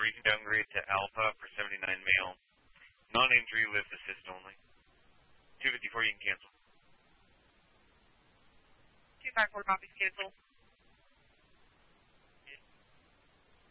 you can downgrade to Alpha for 79 male. Non-injury, lift assist only. 254, you can cancel. 254 copies, cancel.